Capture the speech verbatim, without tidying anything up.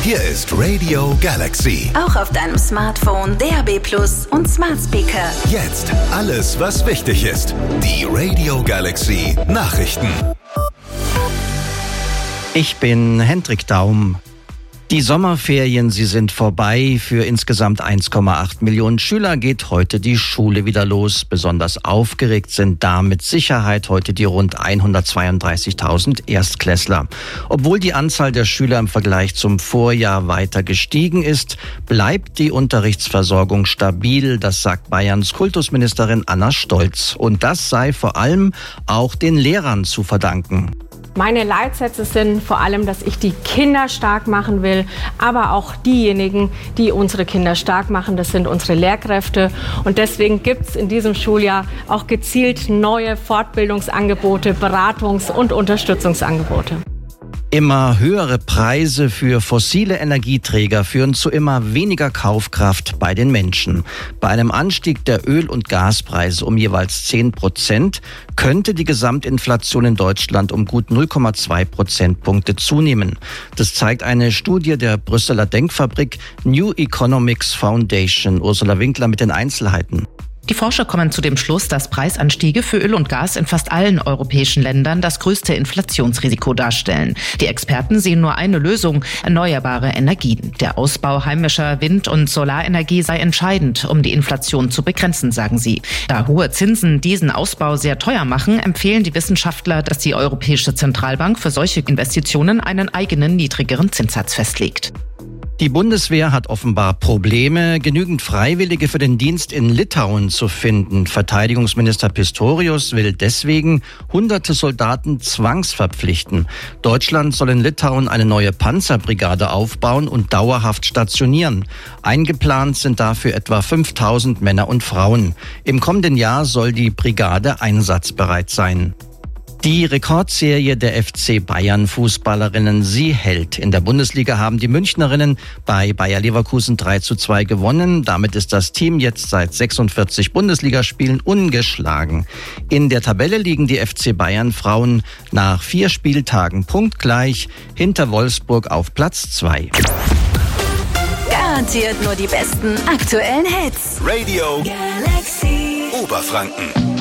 Hier ist Radio Galaxy. Auch auf deinem Smartphone, D A B Plus und Smart Speaker. Jetzt alles, was wichtig ist. Die Radio Galaxy Nachrichten. Ich bin Hendrik Daum. Die Sommerferien, sie sind vorbei. Für insgesamt eins Komma acht Millionen Schüler geht heute die Schule wieder los. Besonders aufgeregt sind da mit Sicherheit heute die rund hundertzweiunddreißigtausend Erstklässler. Obwohl die Anzahl der Schüler im Vergleich zum Vorjahr weiter gestiegen ist, bleibt die Unterrichtsversorgung stabil. Das sagt Bayerns Kultusministerin Anna Stolz. Und das sei vor allem auch den Lehrern zu verdanken. Meine Leitsätze sind vor allem, dass ich die Kinder stark machen will, aber auch diejenigen, die unsere Kinder stark machen, das sind unsere Lehrkräfte. Und deswegen gibt es in diesem Schuljahr auch gezielt neue Fortbildungsangebote, Beratungs- und Unterstützungsangebote. Immer höhere Preise für fossile Energieträger führen zu immer weniger Kaufkraft bei den Menschen. Bei einem Anstieg der Öl- und Gaspreise um jeweils zehn Prozent könnte die Gesamtinflation in Deutschland um gut null Komma zwei Prozentpunkte zunehmen. Das zeigt eine Studie der Brüsseler Denkfabrik New Economics Foundation. Ursula Winkler mit den Einzelheiten. Die Forscher kommen zu dem Schluss, dass Preisanstiege für Öl und Gas in fast allen europäischen Ländern das größte Inflationsrisiko darstellen. Die Experten sehen nur eine Lösung: erneuerbare Energien. Der Ausbau heimischer Wind- und Solarenergie sei entscheidend, um die Inflation zu begrenzen, sagen sie. Da hohe Zinsen diesen Ausbau sehr teuer machen, empfehlen die Wissenschaftler, dass die Europäische Zentralbank für solche Investitionen einen eigenen niedrigeren Zinssatz festlegt. Die Bundeswehr hat offenbar Probleme, genügend Freiwillige für den Dienst in Litauen zu finden. Verteidigungsminister Pistorius will deswegen hunderte Soldaten zwangsverpflichten. Deutschland soll in Litauen eine neue Panzerbrigade aufbauen und dauerhaft stationieren. Eingeplant sind dafür etwa fünftausend Männer und Frauen. Im kommenden Jahr soll die Brigade einsatzbereit sein. Die Rekordserie der F C Bayern-Fußballerinnen, sie hält. In der Bundesliga haben die Münchnerinnen bei Bayer Leverkusen drei zu zwei gewonnen. Damit ist das Team jetzt seit sechsundvierzig Bundesligaspielen ungeschlagen. In der Tabelle liegen die F C Bayern-Frauen nach vier Spieltagen punktgleich hinter Wolfsburg auf Platz zwei. Garantiert nur die besten aktuellen Hits. Radio Galaxy Oberfranken.